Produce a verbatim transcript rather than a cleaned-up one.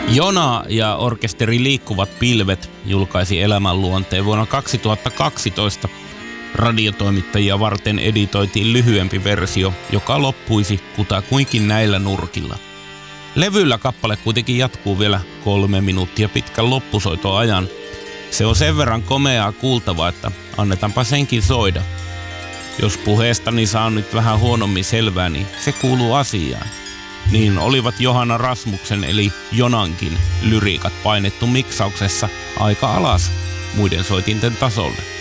Jona ja orkesteri Liikkuvat pilvet julkaisi Elämänluonteen vuonna kaksituhattakaksitoista. Radiotoimittajia varten editoitiin lyhyempi versio, joka loppuisi kutakuinkin näillä nurkilla. Levyllä kappale kuitenkin jatkuu vielä kolme minuuttia pitkän loppusoitoajan. Se on sen verran komeaa kuultavaa, että annetaanpa senkin soida. Jos puheestani saa nyt vähän huonommin selvää, niin se kuuluu asiaan. Niin olivat Johanna Rasmuksen eli Jonankin lyriikat painettu miksauksessa aika alas muiden soitinten tasolle.